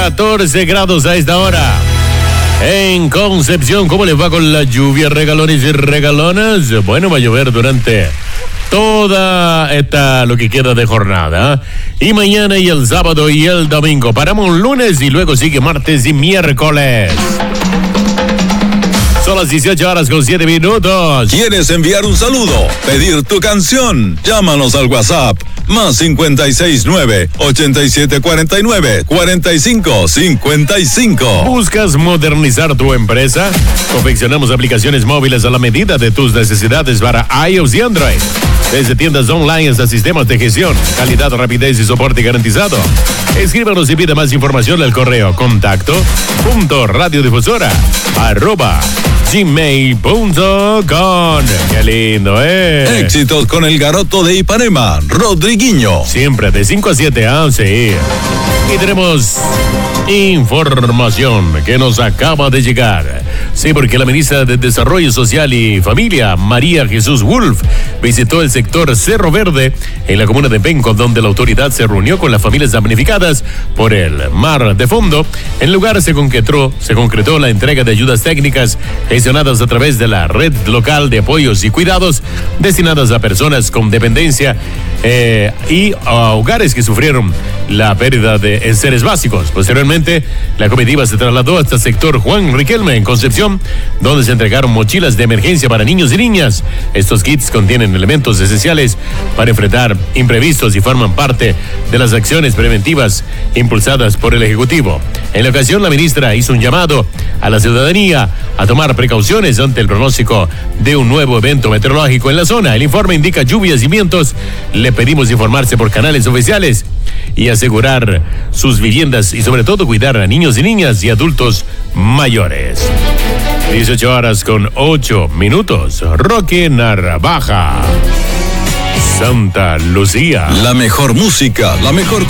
14 grados a esta hora. En Concepción, ¿cómo les va con la lluvia, regalones y regalonas? Bueno, va a llover durante toda lo que queda de jornada. Y mañana y el sábado y el domingo. Paramos un lunes y luego sigue martes y miércoles. Son las 18 horas con 7 minutos. ¿Quieres enviar un saludo? ¿Pedir tu canción? Llámanos al WhatsApp más 569-8749-4555. ¿Buscas modernizar tu empresa? Confeccionamos aplicaciones móviles a la medida de tus necesidades para iOS y Android. Desde tiendas online hasta sistemas de gestión, calidad, rapidez y soporte garantizado. Escríbanos y pida más información al correo contacto.radiodifusora@gmail.com. Qué lindo, Éxitos con el garoto de Ipanema, Rodriguinho. Siempre de 5 a 7, sí. Y tenemos información que nos acaba de llegar. Sí, porque la ministra de Desarrollo Social y Familia, María Jesús Wolf, visitó el sector Cerro Verde en la comuna de Penco, donde la autoridad se reunió con las familias damnificadas por el mar de fondo. En el lugar se concretó la entrega de ayudas técnicas gestionadas a través de la red local de apoyos y cuidados destinadas a personas con dependencia y a hogares que sufrieron la pérdida de seres básicos. Posteriormente, la comitiva se trasladó hasta el sector Juan Riquelme en Concepción, donde se entregaron mochilas de emergencia para niños y niñas. Estos kits contienen elementos esenciales para enfrentar imprevistos y forman parte de las acciones preventivas impulsadas por el Ejecutivo. En la ocasión, la ministra hizo un llamado a la ciudadanía a tomar precauciones ante el pronóstico de un nuevo evento meteorológico en la zona. El informe indica lluvias y vientos. Le pedimos informarse por canales oficiales y asegurar sus viviendas y sobre todo cuidar a niños y niñas y adultos mayores. 18 horas con 8 minutos. Roque Narvaja, Santa Lucía. La mejor música, la mejor